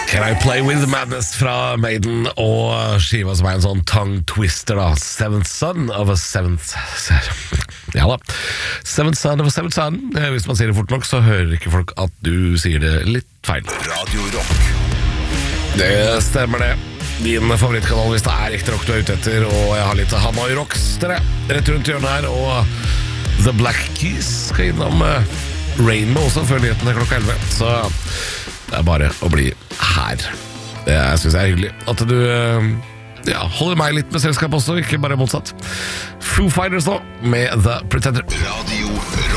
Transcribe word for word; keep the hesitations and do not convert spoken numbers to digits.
Can I Play With Madness fra Maiden, og skiva som er en sånn tongue twister da, Seventh Son of a Seventh Ja da Seventh Son of a Seventh Son. Hvis man sier det fort nok, så hører ikke folk at du sier det litt feil. Radio Rock. Det stemmer det. Din favorittkanal hvis det er ekte rock du er ute etter. Og jeg har litt Hanoi Rocks dere, rett rundt hjørnet her. Og The Black Keys skal innom uh, Rainbow også før nyheten er klokka elleve. Så det er bare å bli her. Jeg synes det er hyggelig at du ja, holder meg litt med selskap også, ikke bare motsatt. Foo Fighters nå, med The Pretender. Radio Rock.